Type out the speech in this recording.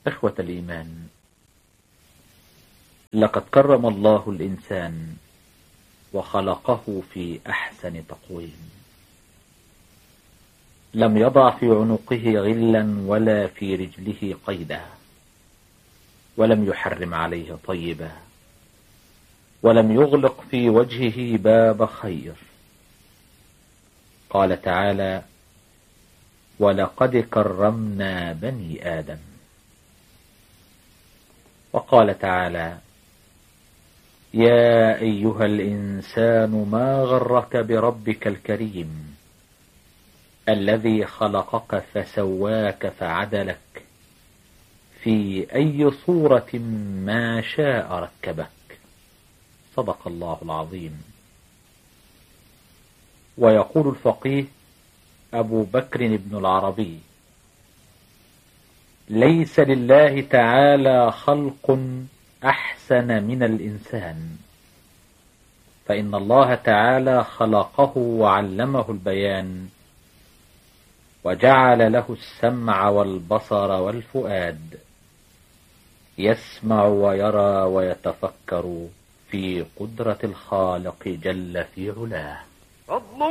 إخوة الإيمان، لقد كرم الله الإنسان وخلقه في أحسن تقويم، لم يضع في عنقه غلا ولا في رجله قيدا، ولم يحرم عليه طيبا، ولم يغلق في وجهه باب خير. قال تعالى: ولقد كرمنا بني آدم. وقال تعالى: يا أيها الإنسان ما غرك بربك الكريم الذي خلقك فسواك فعدلك في أي صورة ما شاء ركبك. صدق الله العظيم. ويقول الفقيه أبو بكر بن العربي: ليس لله تعالى خلق أحسن من الإنسان، فإن الله تعالى خلقه وعلمه البيان، وجعل له السمع والبصر والفؤاد، يسمع ويرى ويتفكر في قدرة الخالق جل في علاه.